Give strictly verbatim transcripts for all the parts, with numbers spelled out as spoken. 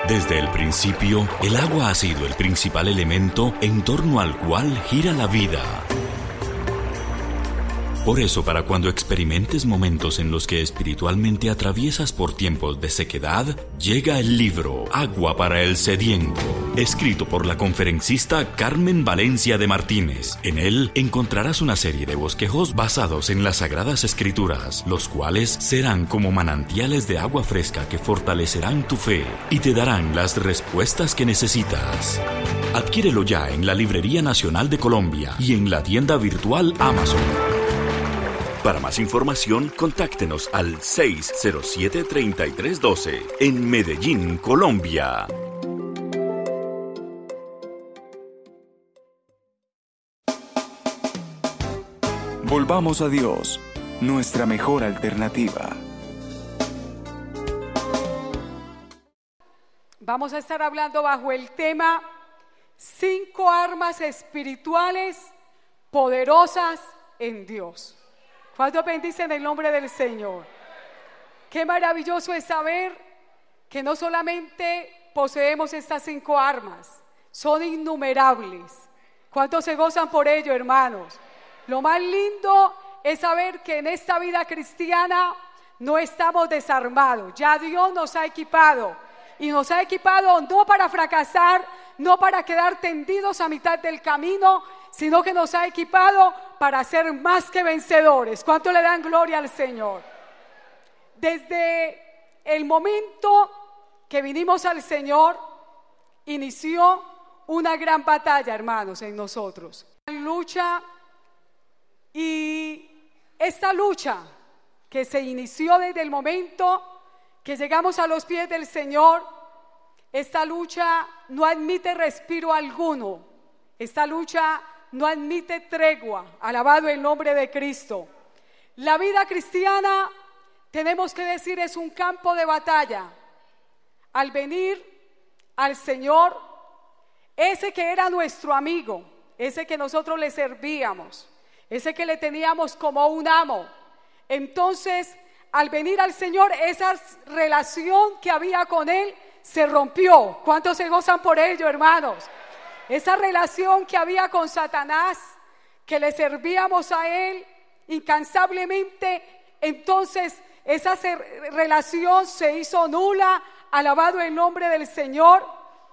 Desde el principio, el agua ha sido el principal elemento en torno al cual gira la vida. Por eso, para cuando experimentes momentos en los que espiritualmente atraviesas por tiempos de sequedad, llega el libro Agua para el Sediento, escrito por la conferencista Carmen Valencia de Martínez. En él encontrarás una serie de bosquejos basados en las Sagradas Escrituras, los cuales serán como manantiales de agua fresca que fortalecerán tu fe y te darán las respuestas que necesitas. Adquiérelo ya en la Librería Nacional de Colombia y en la tienda virtual Amazon. Para más información, contáctenos al seis cero siete, treinta y tres doce en Medellín, Colombia. Volvamos a Dios, nuestra mejor alternativa. Vamos a estar hablando bajo el tema cinco armas espirituales poderosas en Dios. ¿Cuántos bendicen el nombre del Señor? Qué maravilloso es saber que no solamente poseemos estas cinco armas, son innumerables. ¿Cuántos se gozan por ello, hermanos? Lo más lindo es saber que en esta vida cristiana no estamos desarmados. Ya Dios nos ha equipado y nos ha equipado no para fracasar, no para quedar tendidos a mitad del camino, sino que nos ha equipado para ser más que vencedores. ¿Cuánto le dan gloria al Señor? Desde el momento que vinimos al Señor, inició una gran batalla, hermanos, en nosotros. Lucha, y esta lucha que se inició desde el momento que llegamos a los pies del Señor, esta lucha no admite respiro alguno. Esta lucha no admite tregua. Alabado el nombre de Cristo. La vida cristiana, tenemos que decir, es un campo de batalla. Al venir al Señor, ese que era nuestro amigo, ese que nosotros le servíamos, ese que le teníamos como un amo, entonces al venir al Señor, esa relación que había con Él se rompió. ¿Cuántos se gozan por ello, hermanos? Esa relación que había con Satanás, que le servíamos a él incansablemente, entonces esa relación se hizo nula. Alabado el nombre del Señor.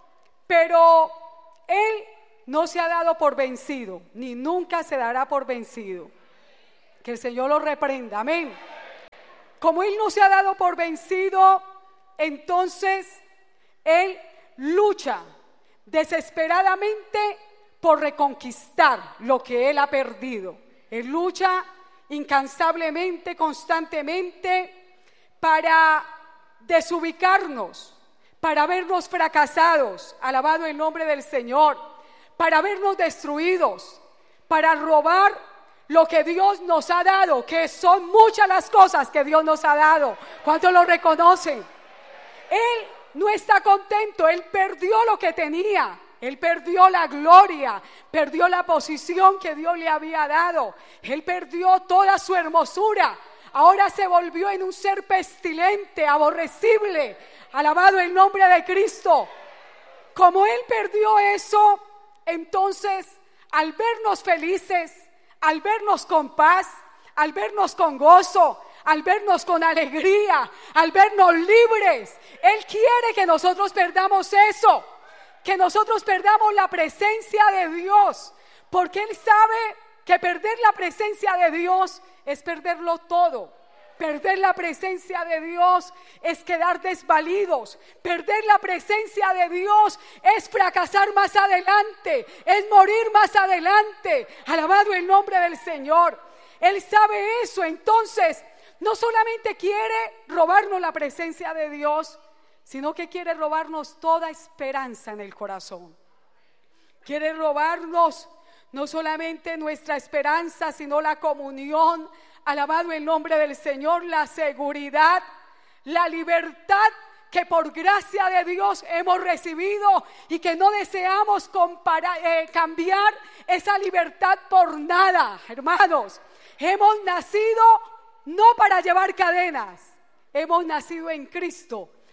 Pero él no se ha dado por vencido, ni nunca se dará por vencido. Que el Señor lo reprenda, amén. Como él no se ha dado por vencido, entonces él lucha desesperadamente por reconquistar lo que él ha perdido. Él lucha incansablemente, constantemente, para desubicarnos, para vernos fracasados, alabado el nombre del Señor, para vernos destruidos, para robar lo que Dios nos ha dado, que son muchas las cosas que Dios nos ha dado. ¿Cuántos lo reconocen? Él no está contento, él perdió lo que tenía, él perdió la gloria, perdió la posición que Dios le había dado, él perdió toda su hermosura, ahora se volvió en un ser pestilente, aborrecible. Alabado el nombre de Cristo. Como él perdió eso, entonces al vernos felices, al vernos con paz, al vernos con gozo, al vernos con alegría, al vernos libres, él quiere que nosotros perdamos eso, que nosotros perdamos la presencia de Dios, porque él sabe que perder la presencia de Dios es perderlo todo. Perder la presencia de Dios es quedar desvalidos. Perder la presencia de Dios es fracasar más adelante, es morir más adelante. Alabado el nombre del Señor. Él sabe eso, entonces no solamente quiere robarnos la presencia de Dios, sino que quiere robarnos toda esperanza en el corazón. Quiere robarnos no solamente nuestra esperanza, sino la comunión. Alabado el nombre del Señor, la seguridad, la libertad que por gracia de Dios hemos recibido y que no deseamos comparar, eh, cambiar esa libertad por nada, hermanos. Hemos nacido no para llevar cadenas, hemos nacido en Cristo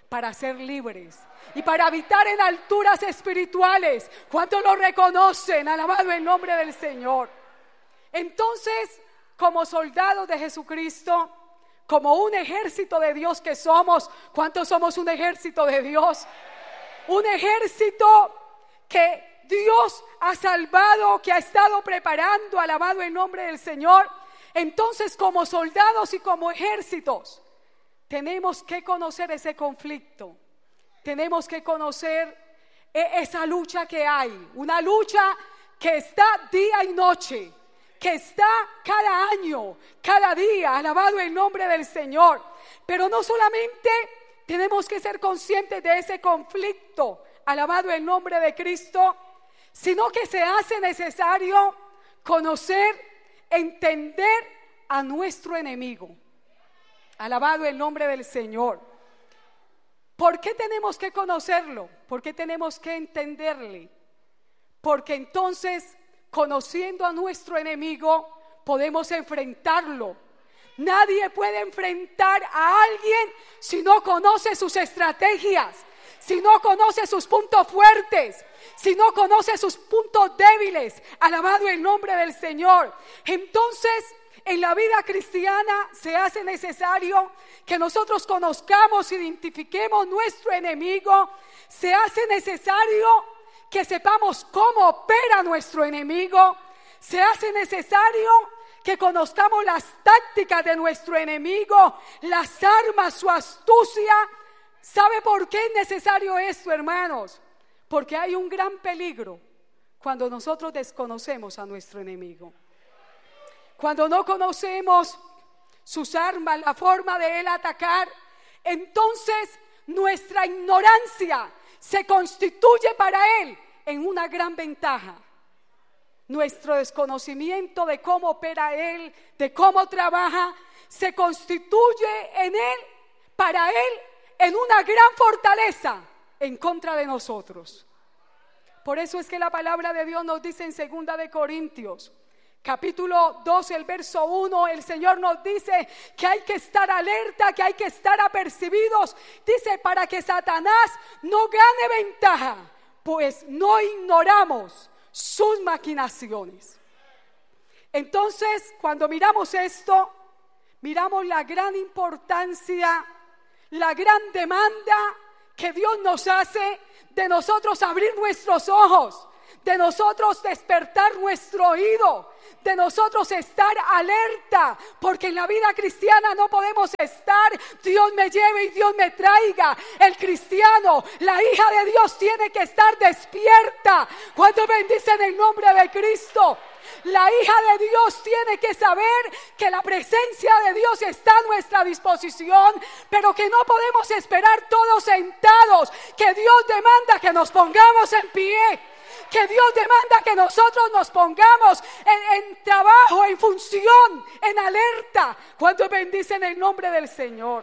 para ser libres y para habitar en alturas espirituales. ¿Cuántos lo reconocen? Alabado el nombre del Señor. Entonces, como soldados de Jesucristo, como un ejército de Dios que somos, ¿cuántos somos un ejército de Dios? Un ejército que Dios ha salvado, que ha estado preparando, alabado el nombre del Señor. Entonces, como soldados y como ejércitos, tenemos que conocer ese conflicto. Tenemos que conocer esa lucha que hay, una lucha que está día y noche, que está cada año, cada día, alabado el nombre del Señor. Pero no solamente tenemos que ser conscientes de ese conflicto, alabado el nombre de Cristo, sino que se hace necesario conocer, entender a nuestro enemigo. Alabado el nombre del Señor. ¿Por qué tenemos que conocerlo? ¿Por qué tenemos que entenderle? Porque entonces, conociendo a nuestro enemigo, podemos enfrentarlo. Nadie puede enfrentar a alguien si no conoce sus estrategias, si no conoce sus puntos fuertes, si no conoce sus puntos débiles. Alabado el nombre del Señor. Entonces, en la vida cristiana se hace necesario que nosotros conozcamos, identifiquemos nuestro enemigo. Se hace necesario que sepamos cómo opera nuestro enemigo. Se hace necesario que conozcamos las tácticas de nuestro enemigo, las armas, su astucia. ¿Sabe por qué es necesario esto, hermanos? Porque hay un gran peligro cuando nosotros desconocemos a nuestro enemigo. Cuando no conocemos sus armas, la forma de él atacar, entonces nuestra ignorancia se constituye para él en una gran ventaja. Nuestro desconocimiento de cómo opera él, de cómo trabaja, se constituye en él, para él, en una gran fortaleza en contra de nosotros. Por eso es que la palabra de Dios nos dice en segunda de Corintios, capítulo doce, el verso uno, el Señor nos dice que hay que estar alerta, que hay que estar apercibidos. Dice, para que Satanás no gane ventaja, pues no ignoramos sus maquinaciones. Entonces, cuando miramos esto, miramos la gran importancia, la gran demanda que Dios nos hace de nosotros abrir nuestros ojos, de nosotros despertar nuestro oído, de nosotros estar alerta, porque en la vida cristiana no podemos estar Dios me lleve y Dios me traiga. El cristiano, la hija de Dios, tiene que estar despierta. ¿Cuántos bendicen el nombre de Cristo? La hija de Dios tiene que saber que la presencia de Dios está a nuestra disposición, pero que no podemos esperar todos sentados, que Dios demanda que nos pongamos en pie, que Dios demanda que nosotros nos pongamos en, en trabajo, en función, en alerta. ¿Cuántos bendicen el nombre del Señor?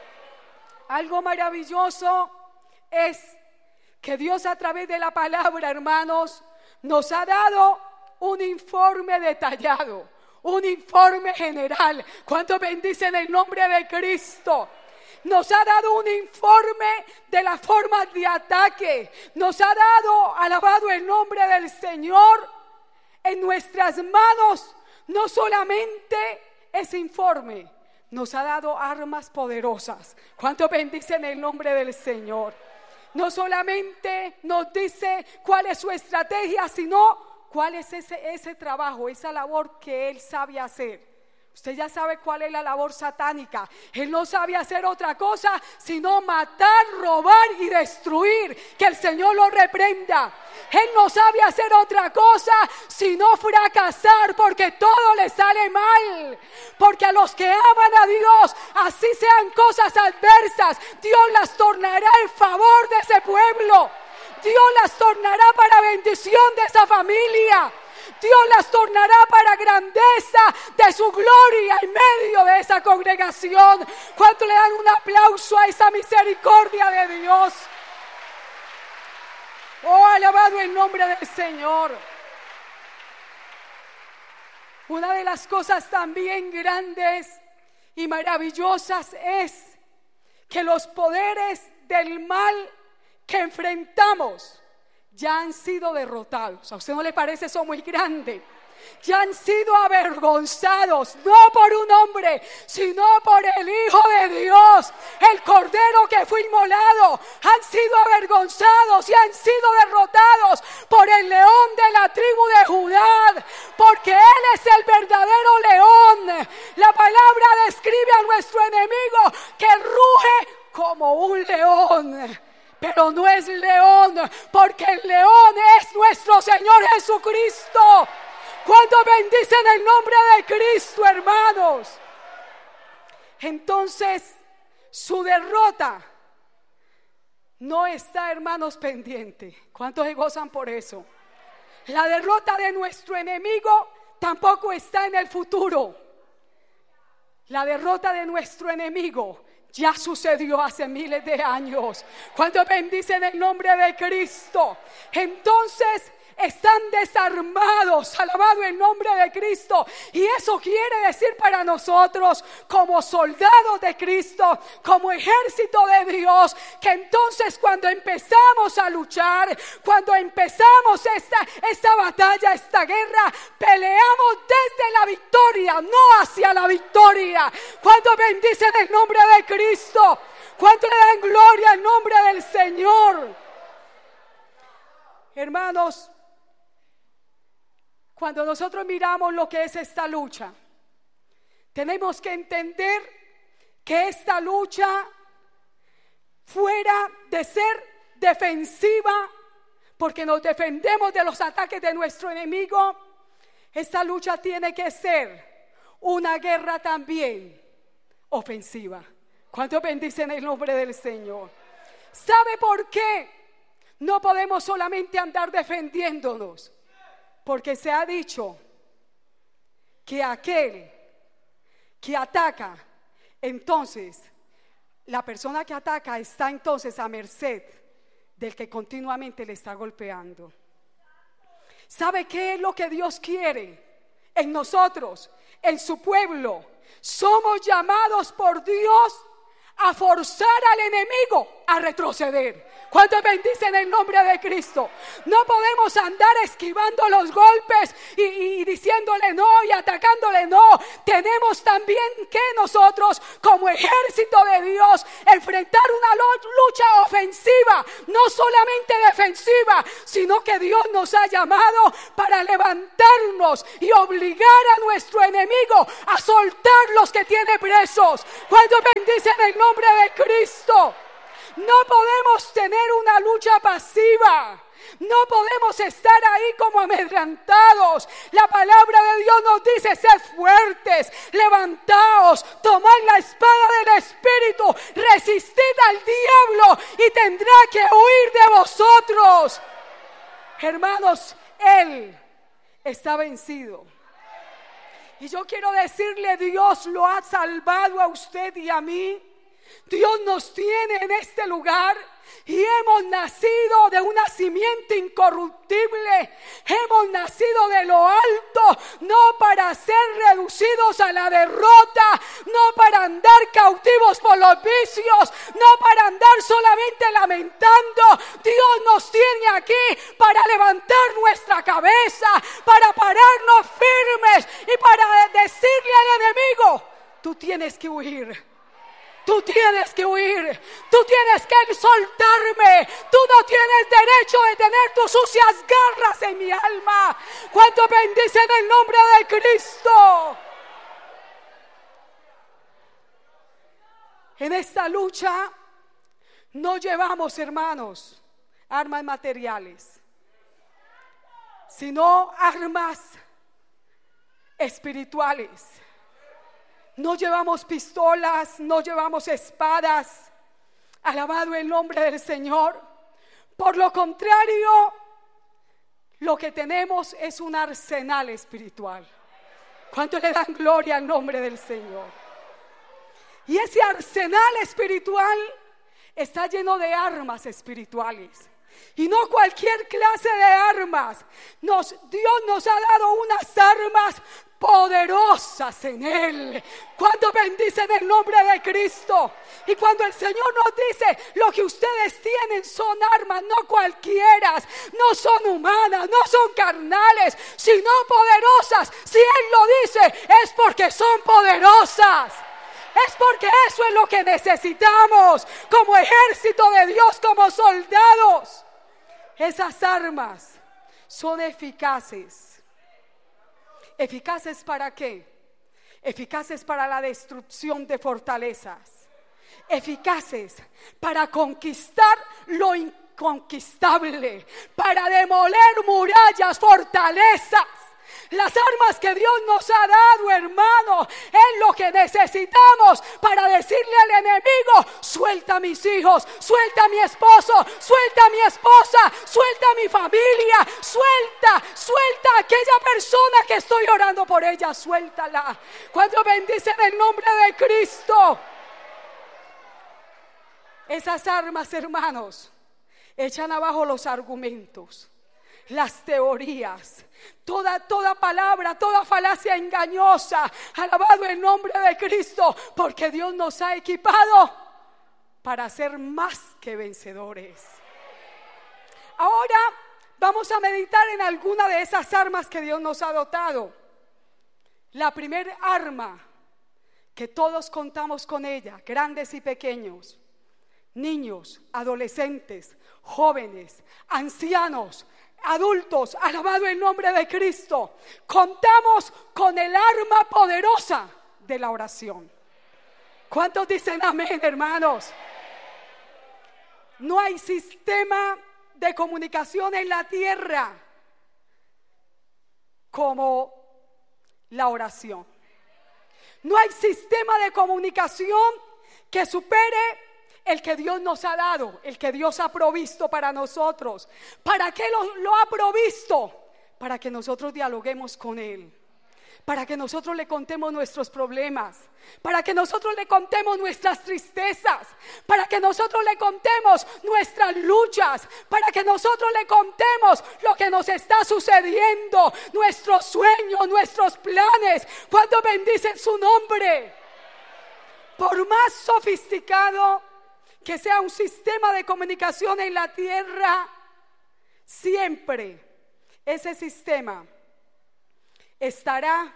Algo maravilloso es que Dios, a través de la palabra, hermanos, nos ha dado un informe detallado, un informe general. ¿Cuántos bendicen el nombre de Cristo? Nos ha dado un informe de la forma de ataque. Nos ha dado, alabado el nombre del Señor, en nuestras manos no solamente ese informe, nos ha dado armas poderosas. ¿Cuántos bendicen el nombre del Señor? No solamente nos dice cuál es su estrategia, sino cuál es ese, ese trabajo, esa labor que Él sabe hacer. Usted ya sabe cuál es la labor satánica. Él no sabe hacer otra cosa sino matar, robar y destruir. Que el Señor lo reprenda. Él no sabe hacer otra cosa sino fracasar, porque todo le sale mal. Porque a los que aman a Dios, así sean cosas adversas, Dios las tornará en favor de ese pueblo. Dios las tornará para bendición de esa familia. Dios las tornará para grandeza de su gloria en medio de esa congregación. ¿Cuánto le dan un aplauso a esa misericordia de Dios? Oh, alabado el nombre del Señor. Una de las cosas también grandes y maravillosas es que los poderes del mal que enfrentamos ya han sido derrotados. ¿A usted no le parece eso muy grande? Ya han sido avergonzados, no por un hombre, sino por el Hijo de Dios, el Cordero que fue inmolado. Han sido avergonzados y han sido derrotados por el León de la tribu de Judá, porque Él es el verdadero león. La palabra describe a nuestro enemigo que ruge como un león, pero no es león, porque el león es nuestro Señor Jesucristo. Cuando bendicen el nombre de Cristo, hermanos, entonces su derrota no está, hermanos, pendiente. ¿Cuántos se gozan por eso? La derrota de nuestro enemigo tampoco está en el futuro. La derrota de nuestro enemigo ya sucedió hace miles de años. Cuando bendicen el nombre de Cristo, entonces están desarmados, alabado el nombre de Cristo. Y eso quiere decir para nosotros, como soldados de Cristo, como ejército de Dios, que entonces cuando empezamos a luchar, cuando empezamos esta, esta batalla, esta guerra, peleamos desde la victoria, no hacia la victoria. Cuando bendicen el nombre de Cristo, cuando le dan gloria al nombre del Señor, hermanos, cuando nosotros miramos lo que es esta lucha, tenemos que entender que esta lucha, fuera de ser defensiva, porque nos defendemos de los ataques de nuestro enemigo, esta lucha tiene que ser una guerra también ofensiva. ¿Cuántos bendicen el nombre del Señor? ¿Sabe por qué no podemos solamente andar defendiéndonos? Porque se ha dicho que aquel que ataca, entonces la persona que ataca está entonces a merced del que continuamente le está golpeando. ¿Sabe qué es lo que Dios quiere en nosotros, en su pueblo? Somos llamados por Dios a forzar al enemigo a retroceder. ¿Cuántos bendicen el nombre de Cristo? No podemos andar esquivando los golpes y, y diciéndole no y atacándole no. Tenemos también que nosotros, como ejército de Dios, enfrentar una lucha ofensiva, no solamente defensiva, sino que Dios nos ha llamado para levantarnos y obligar a nuestro enemigo a soltar los que tiene presos. ¿Cuántos bendicen el nombre de Cristo? No podemos tener una lucha pasiva. No podemos estar ahí como amedrentados. La palabra de Dios nos dice: sed fuertes, levantaos, tomad la espada del Espíritu, resistid al diablo y tendrá que huir de vosotros. Hermanos, Él está vencido. Y yo quiero decirle, Dios lo ha salvado a usted y a mí. Dios nos tiene en este lugar y hemos nacido de una simiente incorruptible. Hemos nacido de lo alto, no para ser reducidos a la derrota, no para andar cautivos por los vicios, no para andar solamente lamentando. Dios nos tiene aquí para levantar nuestra cabeza, para pararnos firmes y para decirle al enemigo: tú tienes que huir. Tú tienes que huir, tú tienes que soltarme, tú no tienes derecho de tener tus sucias garras en mi alma. ¿Cuánto bendicen el nombre de Cristo? En esta lucha no llevamos, hermanos, armas materiales, sino armas espirituales. No llevamos pistolas, no llevamos espadas. Alabado el nombre del Señor. Por lo contrario, lo que tenemos es un arsenal espiritual. ¿Cuánto le dan gloria al nombre del Señor? Y ese arsenal espiritual está lleno de armas espirituales. Y no cualquier clase de armas. Nos, Dios nos ha dado unas armas poderosas en Él. Cuando bendicen el nombre de Cristo y cuando el Señor nos dice: lo que ustedes tienen son armas, no cualquiera, no son humanas, no son carnales, sino poderosas. Si Él lo dice, es porque son poderosas. Es porque eso es lo que necesitamos como ejército de Dios, como soldados. Esas armas son eficaces. ¿Eficaces para qué? Eficaces para la destrucción de fortalezas. Eficaces para conquistar lo inconquistable, para demoler murallas, fortalezas. Las armas que Dios nos ha dado, hermano, es lo que necesitamos para decirle al enemigo: suelta a mis hijos, suelta a mi esposo, suelta a mi esposa, suelta a mi familia, suelta, suelta a aquella persona que estoy orando por ella, suéltala. Cuando bendicen el nombre de Cristo, esas armas, hermanos, echan abajo los argumentos, las teorías, toda, toda palabra, toda falacia engañosa. Alabado el nombre de Cristo, porque Dios nos ha equipado para ser más que vencedores. Ahora vamos a meditar en alguna de esas armas que Dios nos ha dotado. La primer arma, que todos contamos con ella, grandes y pequeños, niños, adolescentes, jóvenes, ancianos, adultos, alabado el nombre de Cristo, contamos con el arma poderosa de la oración. ¿Cuántos dicen amén, hermanos? No hay sistema de comunicación en la tierra como la oración. No hay sistema de comunicación que supere el que Dios nos ha dado, el que Dios ha provisto para nosotros. ¿Para qué lo, lo ha provisto? Para que nosotros dialoguemos con Él, para que nosotros le contemos nuestros problemas, para que nosotros le contemos nuestras tristezas, para que nosotros le contemos nuestras luchas, para que nosotros le contemos lo que nos está sucediendo, nuestros sueños, nuestros planes. Cuando bendicen su nombre, por más sofisticado que sea un sistema de comunicación en la tierra, siempre ese sistema estará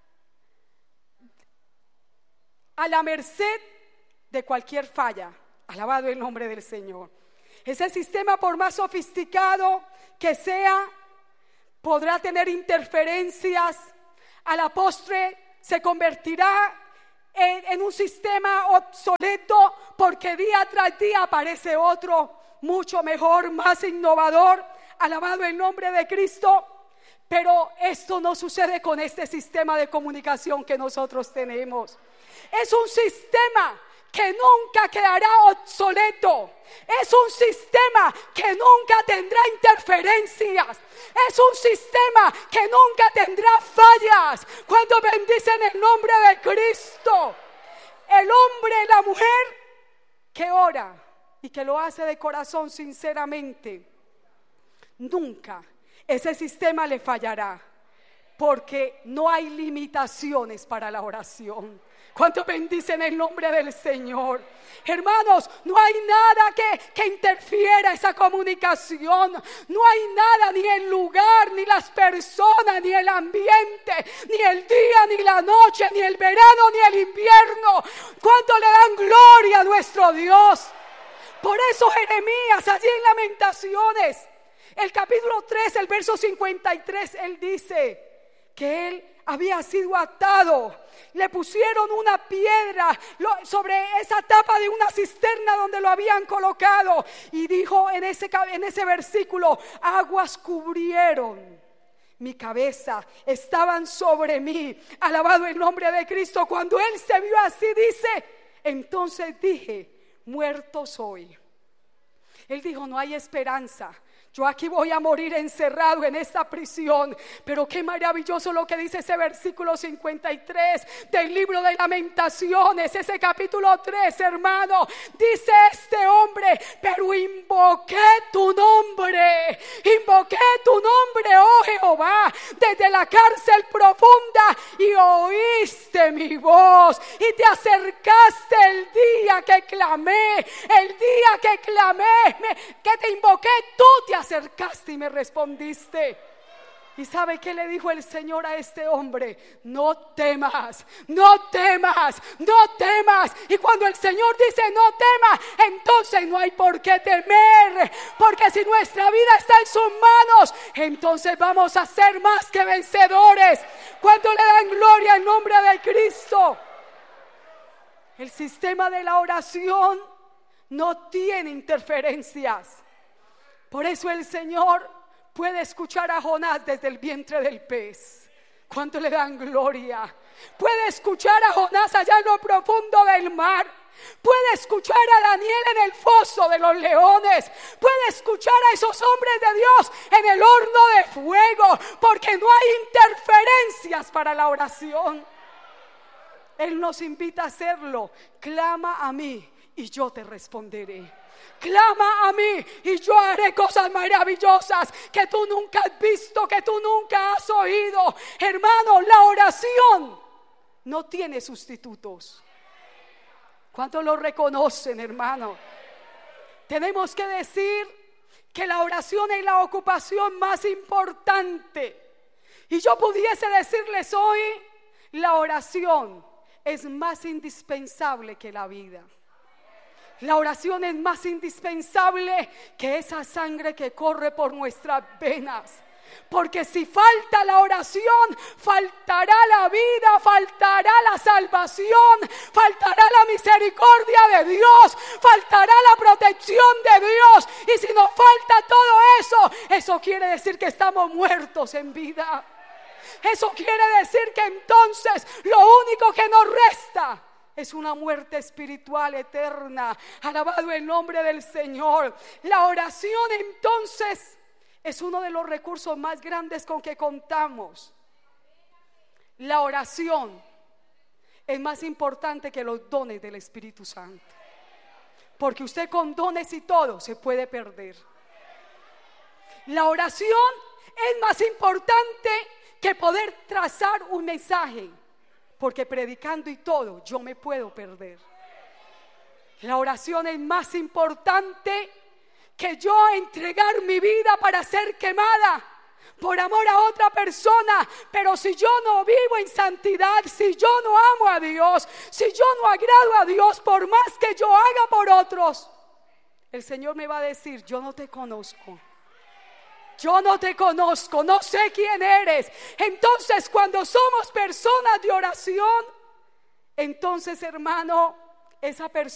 a la merced de cualquier falla. Alabado el nombre del Señor. Ese sistema, por más sofisticado que sea, podrá tener interferencias. A la postre se convertirá En, en un sistema obsoleto, porque día tras día aparece otro mucho mejor, más innovador. Alabado el nombre de Cristo. Pero esto no sucede con este sistema de comunicación que nosotros tenemos. Es un sistema que nunca quedará obsoleto. Es un sistema que nunca tendrá interferencias. Es un sistema que nunca tendrá fallas. Cuando bendicen el nombre de Cristo, el hombre y la mujer que ora y que lo hace de corazón sinceramente, nunca ese sistema le fallará, porque no hay limitaciones para la oración. ¿Cuánto bendicen el nombre del Señor? Hermanos, no hay nada que, que interfiera esa comunicación. No hay nada, ni el lugar, ni las personas, ni el ambiente, ni el día, ni la noche, ni el verano, ni el invierno. ¿Cuánto le dan gloria a nuestro Dios? Por eso Jeremías, allí en Lamentaciones, el capítulo tres, el verso cincuenta y tres, él dice que él había sido atado. Le pusieron una piedra sobre esa tapa de una cisterna donde lo habían colocado. Y dijo en ese, en ese versículo: aguas cubrieron mi cabeza, estaban sobre mí. Alabado el nombre de Cristo. Cuando él se vio así, dice: entonces dije, muerto soy. Él dijo: no hay esperanza. Yo aquí voy a morir encerrado en esta prisión. Pero qué maravilloso lo que dice ese versículo cincuenta y tres del libro de Lamentaciones, ese capítulo tres, hermano. Dice este hombre: pero invoqué tu nombre, invoqué tu nombre, oh Jehová, desde la cárcel profunda, y oíste mi voz, y te acercaste el día que clamé, el día que clamé, me, que te invoqué, tú te acercaste y me respondiste. ¿Y sabe qué le dijo el Señor a este hombre? No temas, no temas, no temas. Y cuando el Señor dice no temas, entonces no hay por qué temer, porque si nuestra vida está en sus manos, entonces vamos a ser más que vencedores. ¿Cuánto le dan gloria al nombre de Cristo? El sistema de la oración no tiene interferencias. Por eso el Señor puede escuchar a Jonás desde el vientre del pez. ¿Cuánto le dan gloria? Puede escuchar a Jonás allá en lo profundo del mar. Puede escuchar a Daniel en el foso de los leones. Puede escuchar a esos hombres de Dios en el horno de fuego, porque no hay interferencias para la oración. Él nos invita a hacerlo. Clama a mí y yo te responderé. Clama a mí y yo haré cosas maravillosas que tú nunca has visto, que tú nunca has oído. Hermano, la oración no tiene sustitutos. ¿Cuántos lo reconocen, hermano? Tenemos que decir que la oración es la ocupación más importante. Y yo pudiese decirles hoy, la oración es más indispensable que la vida. La oración es más indispensable que esa sangre que corre por nuestras venas. Porque si falta la oración, faltará la vida, faltará la salvación, faltará la misericordia de Dios, faltará la protección de Dios. Y si nos falta todo eso, eso quiere decir que estamos muertos en vida. Eso quiere decir que entonces lo único que nos resta es una muerte espiritual eterna. Alabado el nombre del Señor. La oración entonces es uno de los recursos más grandes con que contamos. La oración es más importante que los dones del Espíritu Santo, porque usted con dones y todo se puede perder. La oración es más importante que poder trazar un mensaje, porque predicando y todo yo me puedo perder. La oración es más importante que yo entregar mi vida para ser quemada por amor a otra persona. Pero si yo no vivo en santidad, si yo no amo a Dios, si yo no agrado a Dios, por más que yo haga por otros, el Señor me va a decir: yo no te conozco. Yo no te conozco, no sé quién eres. Entonces, cuando somos personas de oración, entonces, hermano, esa persona